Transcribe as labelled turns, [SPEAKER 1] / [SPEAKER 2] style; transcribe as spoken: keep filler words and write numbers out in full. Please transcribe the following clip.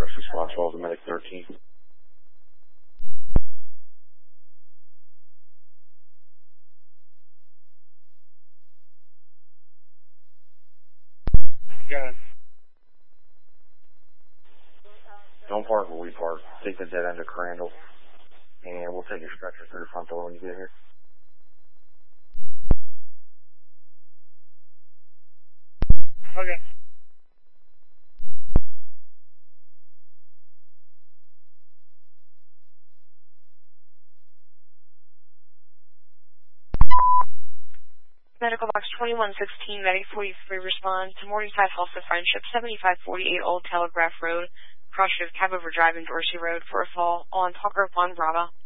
[SPEAKER 1] Rescue Squad twelve to Medic thirteen.
[SPEAKER 2] Got it.
[SPEAKER 1] Don't park where we park. Take the dead end of Crandall. And we'll take your stretcher through the front door when you get here.
[SPEAKER 2] Okay.
[SPEAKER 3] Medical Box twenty-one sixteen, Medic forty-three, respond to Morningside House of Friendship, seventy-five forty-eight Old Telegraph Road, crossing of Cabover Drive and Dorsey Road for a fall on Parker Pond, Brava.